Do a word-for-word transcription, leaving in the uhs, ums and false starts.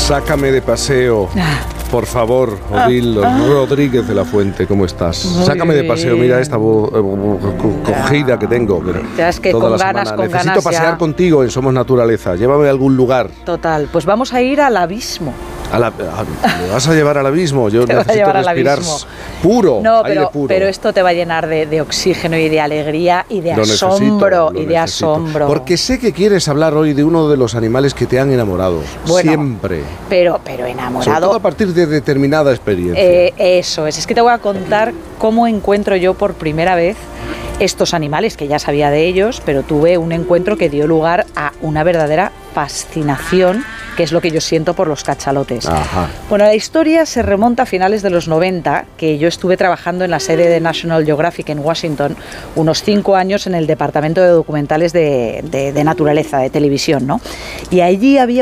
Sácame de paseo, por favor, Odil ah, ah. Rodríguez de la Fuente, ¿cómo estás? Muy Sácame bien. de paseo, mira esta voz eh, cogida que tengo. Ya es que toda con la ganas, semana. con Necesito ganas pasear ya. contigo en Somos Naturaleza, llévame a algún lugar. Total, pues vamos a ir al abismo. A la, a, ¿Me vas a llevar al abismo? Yo te necesito respirar puro, no, aire pero, puro. Pero esto te va a llenar de, de oxígeno y de alegría y de lo asombro. Necesito, y de necesito. asombro. Porque sé que quieres hablar hoy de uno de los animales que te han enamorado. Bueno, siempre. Pero, pero enamorado. Sobre todo a partir de determinada experiencia. Eh, eso es. Es que te voy a contar cómo encuentro yo por primera vez estos animales, que ya sabía de ellos, pero tuve un encuentro que dio lugar a una verdadera fascinación, que es lo que yo siento por los cachalotes. Ajá. Bueno, la historia se remonta a finales de los noventa, que yo estuve trabajando en la sede de National Geographic en Washington, unos cinco años en el departamento de documentales de, de, de naturaleza, de televisión, ¿no? Y allí había